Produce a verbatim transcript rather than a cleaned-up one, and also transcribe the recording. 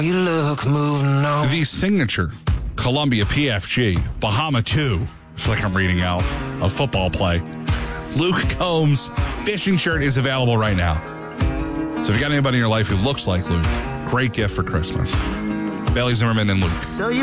You look moving on. The signature Columbia P F G Bahama two. It's like I'm reading out a football play. Luke Combs fishing shirt is available right now. So if you got anybody in your life who looks like Luke, great gift for Christmas. Bailey Zimmerman and Luke. So you